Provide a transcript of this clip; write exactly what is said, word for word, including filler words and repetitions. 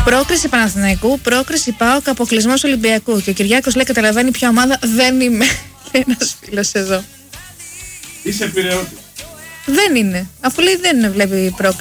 Πρόκριση Παναθηναϊκού, πρόκριση ΠΑΟΚ, αποκλεισμός Ολυμπιακού. Και ο Κυριάκος λέει: καταλαβαίνει ποια ομάδα δεν είμαι. Λέει ένας φίλος εδώ. Είσαι Πειραιώτη. Δεν είναι. Αφού λέει δεν βλέπει πρόκριση.